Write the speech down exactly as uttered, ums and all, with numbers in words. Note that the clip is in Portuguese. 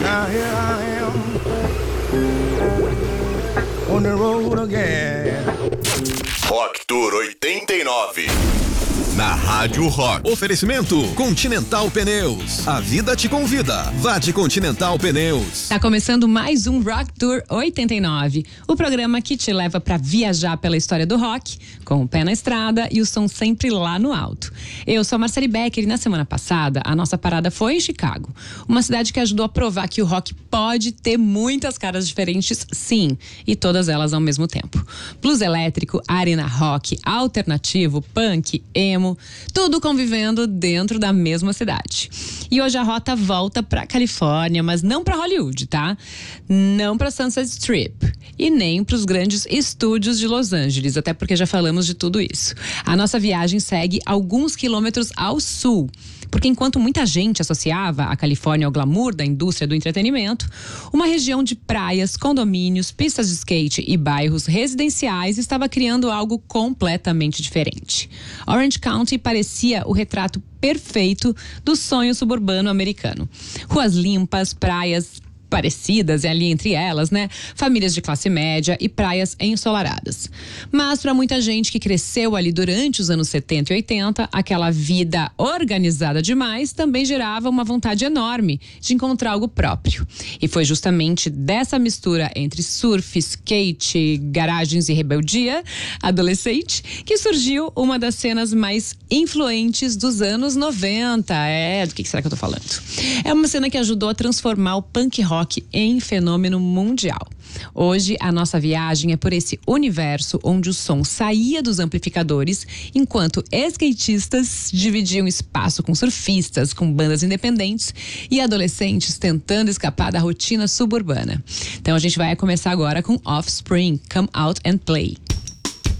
Now here I am on the road again. Rock Tour oitenta e nove. Na Rádio Rock. Oferecimento Continental Pneus. A vida te convida. Vá de Continental Pneus. Tá começando mais um Rock Tour oitenta e nove. O programa que te leva para viajar pela história do rock, com o pé na estrada e o som sempre lá no alto. Eu sou a Marcele Becker e na semana passada a nossa parada foi em Chicago. Uma cidade que ajudou a provar que o rock pode ter muitas caras diferentes, sim. E todas elas ao mesmo tempo. Blues elétrico, arena rock, alternativo, punk, emo, tudo convivendo dentro da mesma cidade. E hoje a rota volta pra Califórnia, mas não pra Hollywood, tá? Não pra Sunset Strip e nem pros grandes estúdios de Los Angeles, até porque já falamos de tudo isso. A nossa viagem segue alguns quilômetros ao sul. Porque enquanto muita gente associava a Califórnia ao glamour da indústria do entretenimento, uma região de praias, condomínios, pistas de skate e bairros residenciais estava criando algo completamente diferente. Orange County parecia o retrato perfeito do sonho suburbano americano. Ruas limpas, praias parecidas, e ali entre elas, né? Famílias de classe média e praias ensolaradas. Mas para muita gente que cresceu ali durante os anos setenta e oitenta, aquela vida organizada demais também gerava uma vontade enorme de encontrar algo próprio. E foi justamente dessa mistura entre surf, skate, garagens e rebeldia adolescente que surgiu uma das cenas mais influentes dos anos noventa. É, do que será que eu tô falando? É uma cena que ajudou a transformar o punk rock em fenômeno mundial. Hoje, a nossa viagem é por esse universo onde o som saía dos amplificadores, enquanto skatistas dividiam espaço com surfistas, com bandas independentes e adolescentes tentando escapar da rotina suburbana. Então, a gente vai começar agora com Offspring, Come Out and Play.